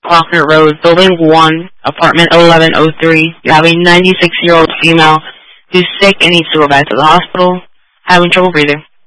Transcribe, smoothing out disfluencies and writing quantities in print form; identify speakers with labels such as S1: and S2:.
S1: Faulkner Road, Building 1, Apartment 1103. You have a 96-year-old female who's sick and needs to go back to the hospital, having trouble breathing.